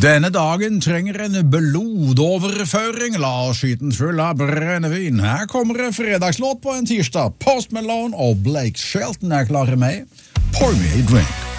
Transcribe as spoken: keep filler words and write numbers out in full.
Denne dagen trenger en blodoverføring. La skiten full av brennevin. Her kommer en fredagslåt på en tirsdag. Post Malone og Blake Shelton er klare med Pour Me a Drink.